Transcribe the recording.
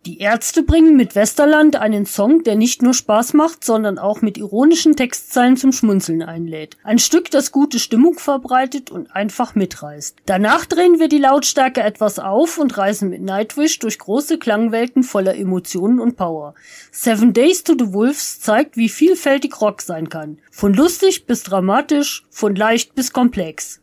Die Ärzte bringen mit Westerland einen Song, der nicht nur Spaß macht, sondern auch mit ironischen Textzeilen zum Schmunzeln einlädt. Ein Stück, das gute Stimmung verbreitet und einfach mitreißt. Danach drehen wir die Lautstärke etwas auf und reisen mit Nightwish durch große Klangwelten voller Emotionen und Power. 7 Days to the Wolves zeigt, wie vielfältig Rock sein kann. Von lustig bis dramatisch, von leicht bis komplex.